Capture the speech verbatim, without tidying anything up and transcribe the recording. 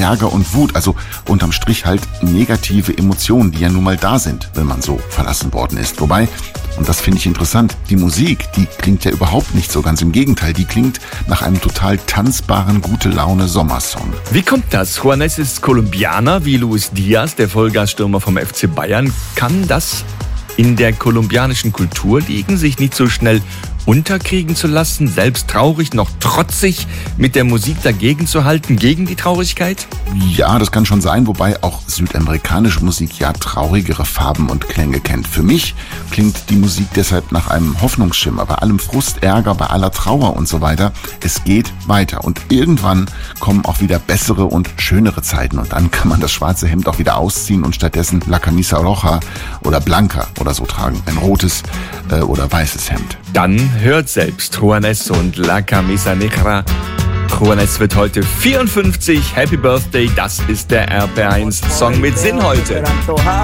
Ärger und Wut, also unterm Strich halt negative Emotionen, die ja nun mal da sind, wenn man so verlassen worden ist. Wobei, und das finde ich interessant, die Musik, die klingt ja überhaupt nicht so, ganz im Gegenteil, die klingt nach einem total tanzbaren, Gute-Laune-Sommersong. Wie kommt das? Juanes ist Kolumbianer wie Luis Diaz, der Vollgasstürmer vom F C Bayern. Kann das in der kolumbianischen Kultur liegen, sich nicht so schnell unterkriegen zu lassen, selbst traurig, noch trotzig mit der Musik dagegen zu halten, gegen die Traurigkeit? Ja, das kann schon sein, wobei auch südamerikanische Musik ja traurigere Farben und Klänge kennt. Für mich klingt die Musik deshalb nach einem Hoffnungsschimmer, bei allem Frust, Ärger, bei aller Trauer und so weiter. Es geht weiter und irgendwann kommen auch wieder bessere und schönere Zeiten und dann kann man das schwarze Hemd auch wieder ausziehen und stattdessen La Camisa Roja oder Blanca oder so tragen, ein rotes äh, oder weißes Hemd. Dann hört selbst Juanes und La Camisa Negra. Juanes wird heute vierundfünfzig. Happy Birthday, das ist der R P eins Song mit Sinn heute.